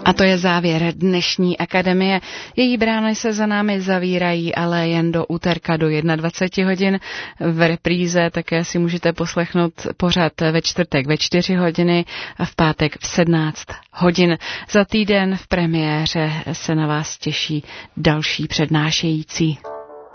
A to je závěr dnešní akademie. Její brány se za námi zavírají, ale jen do úterka do 21 hodin. V repríze také si můžete poslechnout pořad ve čtvrtek ve 4 hodiny a v pátek v 17 hodin. Za týden v premiéře se na vás těší další přednášející.